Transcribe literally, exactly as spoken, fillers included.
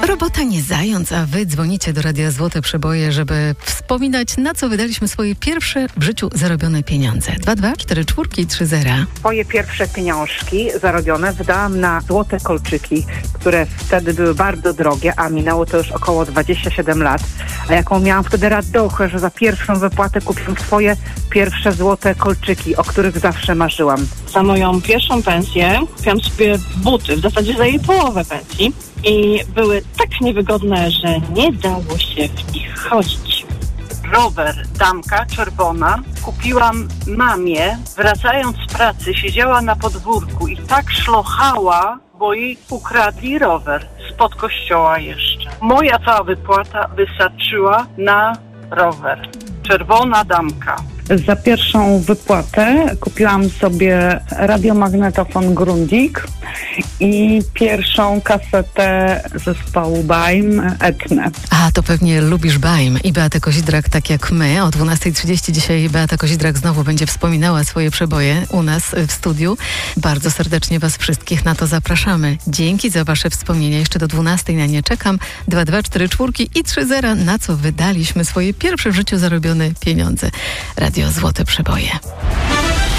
Robota nie zając, a wy dzwonicie do Radia Złote Przeboje, żeby wspominać, na co wydaliśmy swoje pierwsze w życiu zarobione pieniądze. dwa dwa cztery cztery trzy zero. Swoje pierwsze pieniążki zarobione wydałam na złote kolczyki, które wtedy były bardzo drogie, a minęło to już około dwadzieścia siedem lat. A jaką miałam wtedy radochę, że za pierwszą wypłatę kupiłam swoje pierwsze złote kolczyki, o których zawsze marzyłam. Za moją pierwszą pensję kupiłam sobie buty, w zasadzie za jej połowę pensji. I były tak niewygodne, że nie dało się w nich chodzić. Rower, damka czerwona, kupiłam mamie. Wracając z pracy, siedziała na podwórku i tak szlochała, bo jej ukradli rower spod kościoła jeszcze. Moja cała wypłata wystarczyła na rower. Czerwona damka. Za pierwszą wypłatę kupiłam sobie radiomagnetofon Grundig i pierwszą kasetę zespołu Baim Etnę. A, to pewnie lubisz Baim i Beata Kozidrak, tak jak my. O dwunasta trzydzieści dzisiaj Beata Kozidrak znowu będzie wspominała swoje przeboje u nas w studiu. Bardzo serdecznie was wszystkich na to zapraszamy. Dzięki za wasze wspomnienia. Jeszcze do dwunastej na nie czekam. dwa dwa cztery cztery i trzy zero, na co wydaliśmy swoje pierwsze w życiu zarobione pieniądze. Radio Złote Przeboje.